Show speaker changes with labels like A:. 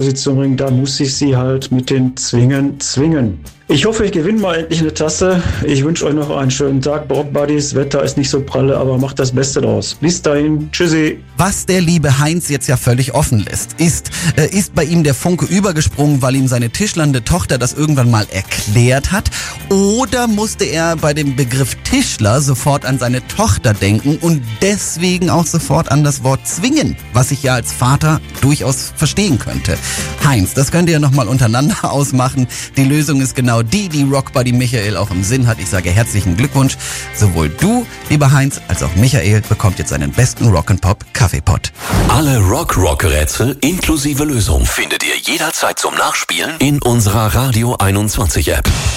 A: Position bringen, da muss ich sie halt mit den zwingen. Ich hoffe, ich gewinne mal endlich eine Tasse. Ich wünsche euch noch einen schönen Tag, Rock Buddies. Wetter ist nicht so pralle, aber macht das Beste draus. Bis dahin, tschüssi.
B: Was der liebe Heinz jetzt ja völlig offen lässt, ist bei ihm der Funke übergesprungen, weil ihm seine tischlernde Tochter das irgendwann mal erklärt hat? Oder musste er bei dem Begriff Tischler sofort an seine Tochter denken und deswegen auch sofort an das Wort zwingen, was ich ja als Vater durchaus verstehen könnte? Heinz, das könnt ihr ja nochmal untereinander ausmachen. Die Lösung ist genau die Rockbuddy Michael auch im Sinn hat. Ich sage herzlichen Glückwunsch. Sowohl du, lieber Heinz, als auch Michael bekommt jetzt seinen besten Rock'n'Pop Kaffeepott.
C: Alle Rock-Rätsel inklusive Lösung findet ihr jederzeit zum Nachspielen in unserer Radio 21 App.